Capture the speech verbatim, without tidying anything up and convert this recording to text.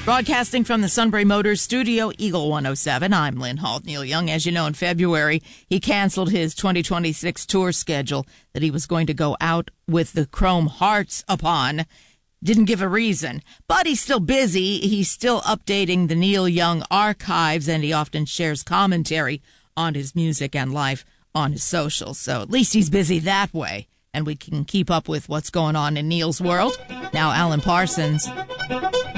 Broadcasting from the Sunbury Motors studio, Eagle one oh seven, I'm Lynn Hall. Neil Young, as you know, in February, he canceled his twenty twenty-six tour schedule that he was going to go out with the Chrome Hearts upon. Didn't give a reason, but he's still busy. He's still updating the Neil Young archives, and he often shares commentary on his music and life on his socials. So at least he's busy that way, and we can keep up with what's going on in Neil's world. Now, Alan Parsons.